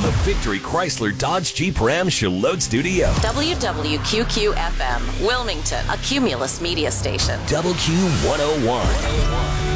the Victory Chrysler Dodge Jeep Ram Charlotte Studio. WWQQ-FM, Wilmington, a Cumulus media station. WQ101.